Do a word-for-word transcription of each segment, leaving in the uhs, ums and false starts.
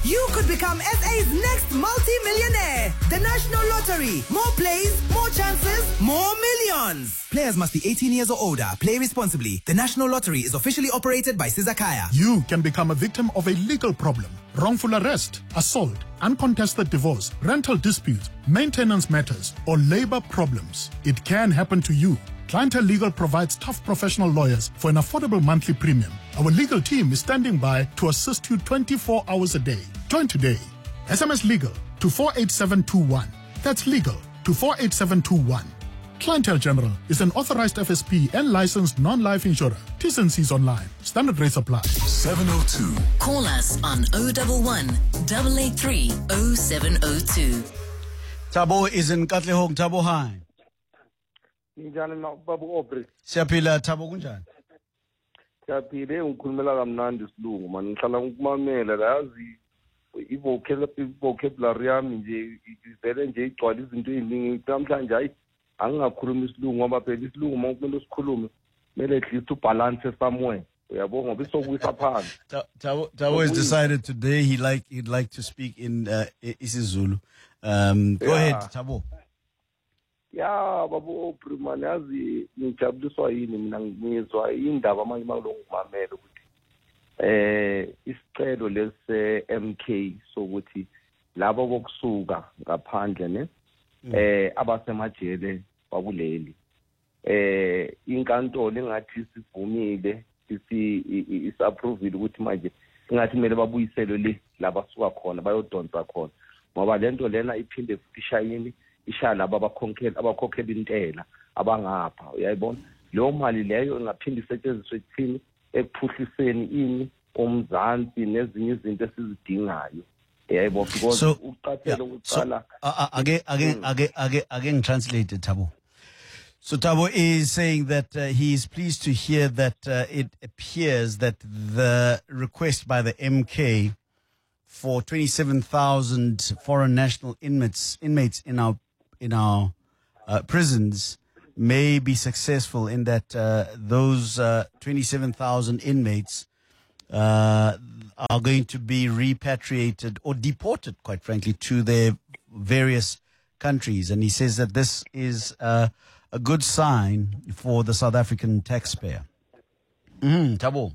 You could become S A's next multi-millionaire. The National Lottery. More plays, more chances, more millions. Players must be eighteen years or older. Play responsibly. The National Lottery is officially operated by Sizakaya. You can become a victim of a legal problem. Wrongful arrest, assault, uncontested divorce, rental disputes, maintenance matters, or labor problems. It can happen to you. Clientele Legal provides tough professional lawyers for an affordable monthly premium. Our legal team is standing by to assist you twenty-four hours a day. Join today. S M S legal to four eight seven two one. That's legal to four eight seven two one. Clientele General is an authorized F S P and licensed non-life insurer. T's and C's online. Standard rates apply. seven oh two. Call us on oh one one, eight eight three, oh seven oh two. Thabo is in Katlehong. Thabo, hi. Njani na babu Aubrey. Siyaphila Thabo, kunjani? Siyaphile ngikhulumela kamnandi isilungu man ngihlala ngokumamela lazi i-vocabulary yami nje ivele nje igcwala izinto eziningi namhlanje hayi angingakhuluma isilungu ngoba phela isilungu uma kumele usikhulume kumele at least ubalance somewhere uyabona ngoba isokuyisa phansi. Thabo Thabo has decided today he like he'd like to speak in uh, isiZulu. Um, go yeah. ahead Thabo. Ya babu Aubrey man yazi ngijabuliswa yini mina ngizwa indaba manje mangilongumamela ukuthi eh isicelo lese M K sokuthi labo bokusuka ngaphandle ne eh abasemajele wakuleli eh inkantolo engathi sivumile isi isapprovile ukuthi manje singathi kumele babuyiselwe le labasuka khona bayodonsa khona ngoba lento lena iphinde futhi ishayini ishaya laba abakhokhela abakhokhela intela abangapha uyayibona leyo mali leyo ingaphinde isetshenziswe ekuthini ekuphuhliseni ini umzansi nezinye izinto esizidingayo uyayibona because uqaphela ukuqala again again again again again translated Thabo. So Thabo is saying that uh, he is pleased to hear that uh, it appears that the request by the M K for twenty-seven thousand foreign national inmates inmates in our in our uh, prisons may be successful in that uh, those uh, twenty-seven thousand inmates uh, are going to be repatriated or deported, quite frankly, to their various countries. And he says that this is uh, a good sign for the South African taxpayer. Mm, Thabo.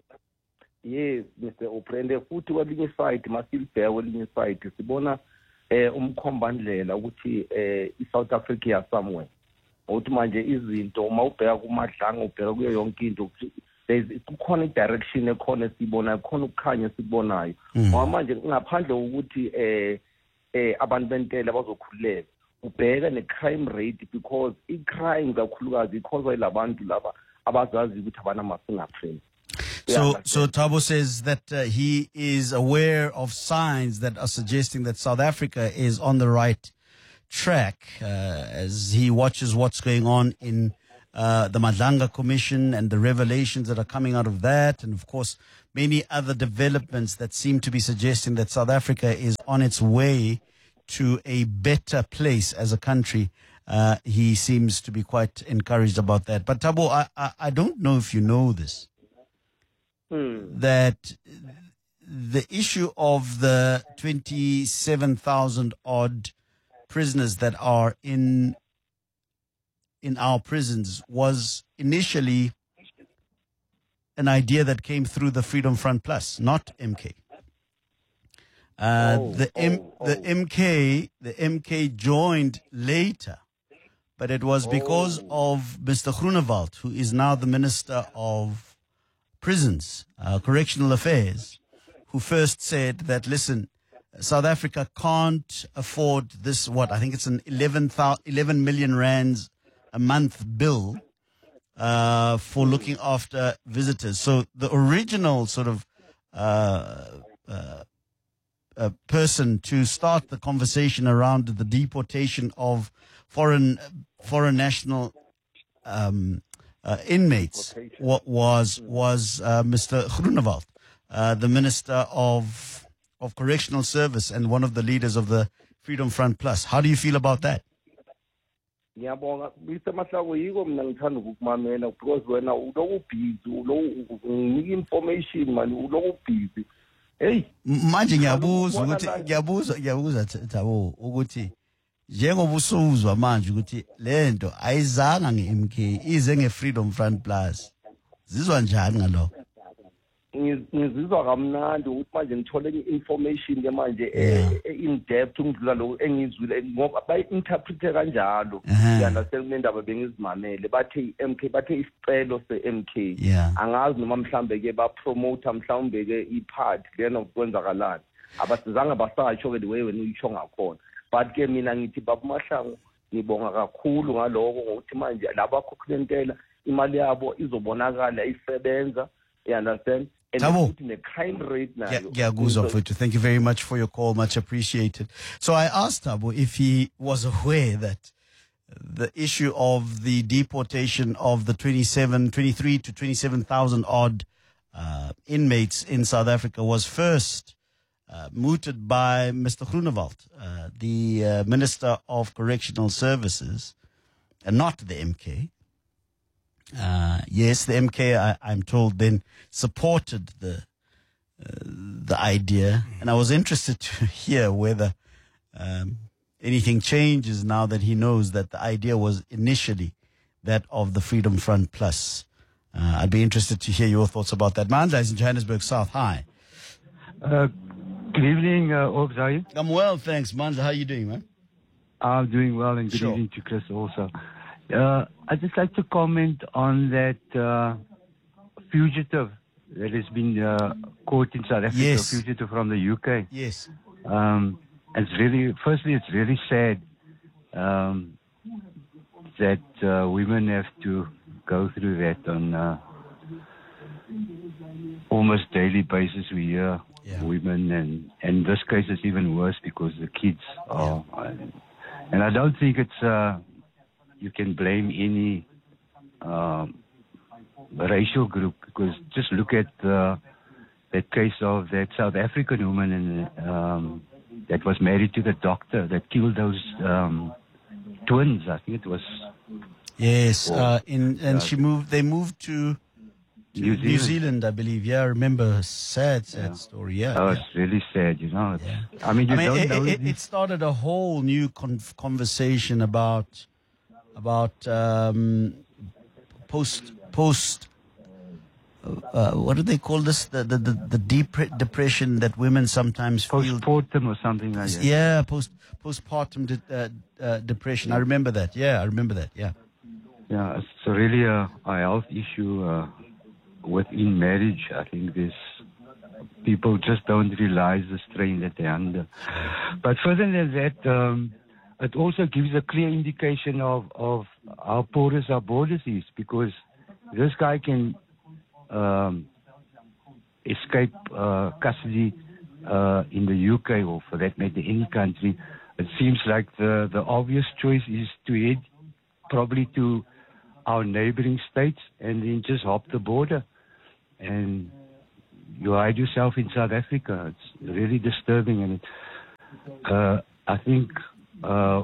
Yes, Mister Uprende futhi kwelinye side masilibheka kwelinye side sibona eh umkhombandlela ukuthi eh iSouth Africa ya somewhere ukuthi manje izinto uma ubheka kumadlanga ubheka kuyo yonke into kukhona i-direction ekhona sibona khona ukukhanya sikubonayo ngoba manje ngaphandle ukuthi eh eh abantu bentela bazokhululeka ubheka ne-crime rate because i-crime kakhulukazi ikhozwa yilabantu laba abazazi ukuthi abana ma-fingerprint. So, so Thabo says that uh, he is aware of signs that are suggesting that South Africa is on the right track uh, as he watches what's going on in uh, the Madlanga Commission and the revelations that are coming out of that. And of course, many other developments that seem to be suggesting that South Africa is on its way to a better place as a country. Uh, he seems to be quite encouraged about that. But Thabo, I, I, I don't know if you know this. Hmm. That the issue of the twenty-seven thousand odd prisoners that are in in our prisons was initially an idea that came through the Freedom Front Plus, not M K. Uh, oh, the M, oh, oh. the M K the M K joined later, but it was because oh. of Mister Groenewald, who is now the Minister of Prisons, uh, Correctional Affairs, who first said that, listen, South Africa can't afford this, what, I think it's an eleven, eleven million rands a month bill uh, for looking after visitors. So the original sort of uh, uh, uh, person to start the conversation around the deportation of foreign foreign national um Uh, inmates what was was uh, Mister Groenewald, uh, the Minister of of Correctional Service and one of the leaders of the Freedom Front Plus. How do you feel about that? Ngiyabonga Mister Mahlaku yiko mina ngithanda ukukumamela because wena uloku busy uloku unika information man uloku busy Hey, manje ngiyabuza Ubona ukuthi la- ngiyabuza ngiyabuza Thabo ukuthi njengoba usuzwa manje ukuthi lento ayizanga nge-M K ize nge-Freedom Front Plus zizwa njani ngalokho? ngiz- ngizizwa kamnandi ukuthi manje ngithole i-information ke manje Yeah. eh, eh, in depth ukudlula lokho engizwile ngoba bayi-interprete kanjalo. Aha. Ngiyandastela kunendaba bengizimamele bathe i-M K bathe isicelo se-M K. Yeah. Angazi noma mhlambe ke bapromote mhlawumbe ke i-part lena kwenzakalani. Abasizanga basasho ke the way wena uyisho ngakhona. But ke mina ngithi baba Mahlangu ngibonga kakhulu ngaloko ngokuthi manje labakhokhulentela imali yabo izobonakala isebenza. You understand? And Thabo. futhi ne-crime rate nayo. Yeah, Ngiyakuzwa mfowethu. Thank you very much for your call. Much appreciated. So I asked Thabo if he was aware that the issue of the deportation of the twenty-seven, twenty-three to twenty-seven thousand odd uh, inmates in South Africa was first uh, mooted by Mister Groenewald, uh, the uh, Minister of Correctional Services, and not the M K. Uh, yes, the M K, I, I'm told, then supported the uh, the idea, and I was interested to hear whether um, anything changes now that he knows that the idea was initially that of the Freedom Front Plus. Uh, I'd be interested to hear your thoughts about that. Mandla is in Johannesburg South. Hi. Uh, good evening, uh, Orbs, how are you? I'm well, thanks. Mandla, how are you doing, man? I'm doing well, and good Sure. evening to Chris also. Uh, I'd just like to comment on that uh, fugitive that has been uh, caught in South Africa, Yes. fugitive from the U K. Yes. Um, it's really, firstly, it's really sad um, that uh, women have to go through that on uh, almost daily basis. We hear Yeah. women, and, and in this case, it's even worse because the kids are. And I don't think it's uh, you can blame any um, racial group, because just look at uh, that case of that South African woman and um, that was married to the doctor that killed those um, twins. I think it was Yes. Oh. Uh, in and Yeah. she moved. They moved to, to New New Zealand. Zealand, I believe. Yeah, I remember. a Sad, sad Yeah. story. Yeah. That was yeah. really sad, you know. It's- Yeah. I mean, you I mean, don't it, know. it, it started a whole new con- conversation about about um, post post. Uh, what do they call this? The the the, the deep depression that women sometimes feel. postpartum or something like that. Yeah, post postpartum de- uh, uh, depression. I remember that. Yeah, I remember that. Yeah. Yeah, it's really a, a health issue uh, within marriage. I think there's people just don't realize the strain that they're under. But further than that, um, it also gives a clear indication of, of how porous our borders is, because this guy can um, escape uh, custody uh, in the U K, or for that matter any country. It seems like the, the obvious choice is to head probably to our neighboring states and then just hop the border, and you hide yourself in South Africa. It's really disturbing, and it, uh, I think uh,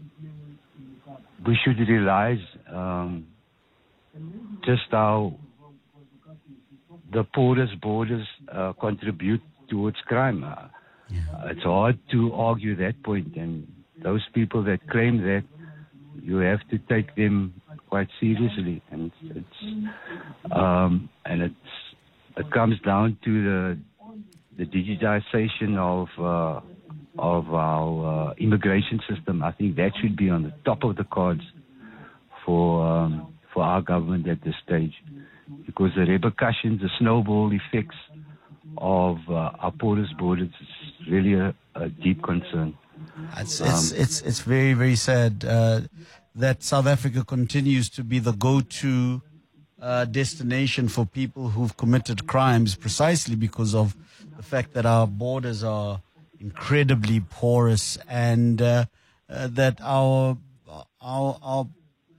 we should realize um, just how the porous borders uh, contribute towards crime. Uh, It's hard to argue that point, and those people that claim that, you have to take them quite seriously, and it's, it's um, and it's it comes down to the the digitization of uh, of our uh, immigration system. I think that should be on the top of the cards for um, for our government at this stage, because the repercussions, the snowball effects of uh, our porous borders is really a, a deep concern. It's it's it's it's very very sad uh, that South Africa continues to be the go-to uh, destination for people who've committed crimes, precisely because of the fact that our borders are incredibly porous, and uh, uh, that our our our,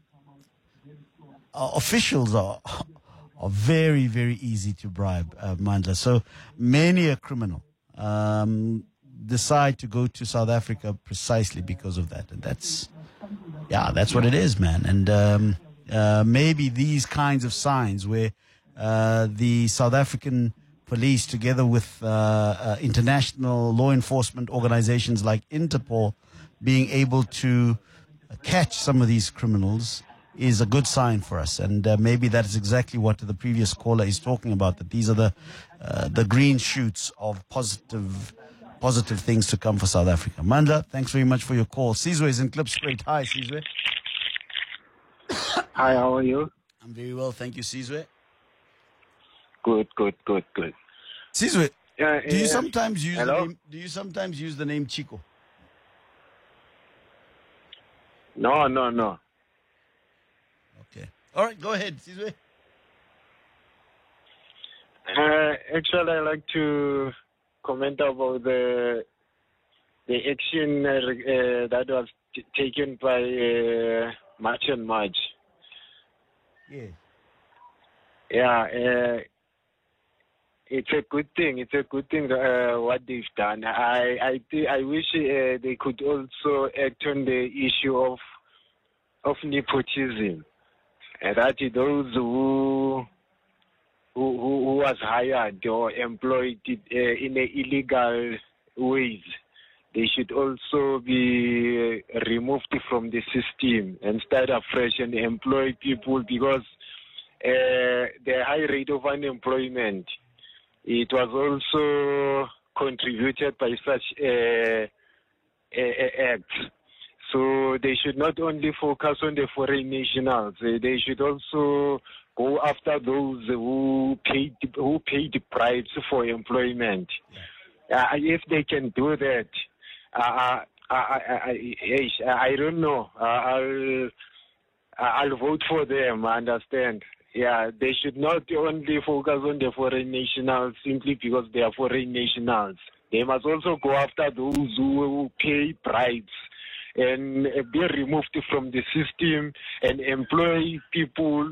our officials are are very very easy to bribe, uh, Mandla. So many a criminal Um, decide to go to South Africa precisely because of that, and that's yeah that's what it is, man. And um, uh, maybe these kinds of signs where uh, the South African police, together with uh, uh, international law enforcement organizations like Interpol, being able to catch some of these criminals is a good sign for us. And uh, maybe that is exactly what the previous caller is talking about, that these are the uh, the green shoots of positive positive things to come for South Africa. Mandla, thanks very much for your call. Sizwe is in Klipspruit. Hi, Sizwe. Hi, how are you? I'm very well, thank you, Sizwe. Good, good, good, good. Sizwe, Uh, do you uh, sometimes use the hello? name, do you sometimes use the name Chico? No, no, no. Okay. All right, go ahead, Sizwe. Uh, actually, I like to comment about the the action uh, uh, that was t- taken by uh, March and March. Yeah. Yeah, uh, it's a good thing. It's a good thing uh, what they've done. I I th- I wish uh, they could also act on the issue of of nepotism, and that those who who who, who was hired or employed uh, in a illegal ways, they should also be removed from the system and start afresh and employ people, because uh, the high rate of unemployment, it was also contributed by such uh, uh, acts. So they should not only focus on the foreign nationals, uh, they should also go after those who paid who paid bribes for employment. Uh, if they can do that, uh, I, I, I, I don't know. Uh, I'll I'll vote for them. I understand. Yeah, they should not only focus on the foreign nationals simply because they are foreign nationals. They must also go after those who pay bribes and be removed from the system and employ people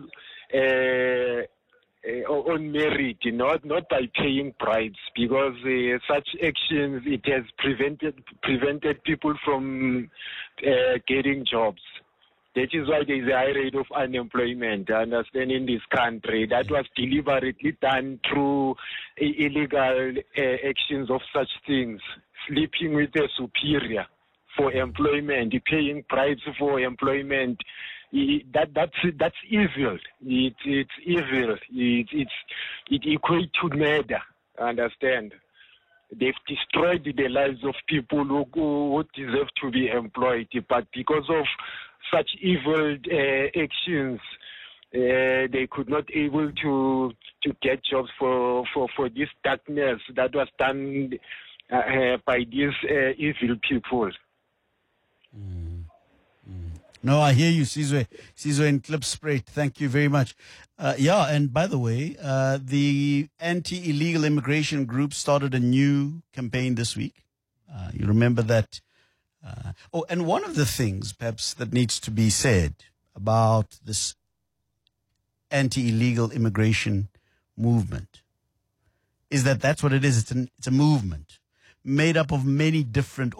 uh, uh, on merit, not not by paying bribes, because uh, such actions, it has prevented prevented people from uh, getting jobs. That is why there is a high rate of unemployment, I understand, in this country. That was deliberately done through illegal uh, actions of such things, sleeping with a superior for employment, paying bribes for employment. That that's that's evil. It it's evil. It it's it equates to murder. I understand. They've destroyed the lives of people who, who deserve to be employed, but because of such evil uh, actions, uh, they could not able to to get jobs for for, for this darkness that was done uh, uh, by these uh, evil people. Mm. Mm. No, I hear you, Sizwe. Sizwe in Klipspruit. Thank you very much. Uh, yeah, and by the way, uh, the anti-illegal immigration group started a new campaign this week. Uh, you remember that? Uh, oh, and one of the things, perhaps, that needs to be said about this anti-illegal immigration movement is that that's what it is. It's, an, it's a movement made up of many different